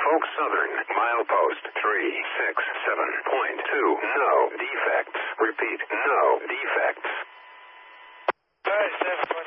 Norfolk Southern, milepost 367.2. No defects. Repeat, no defects. 5-7.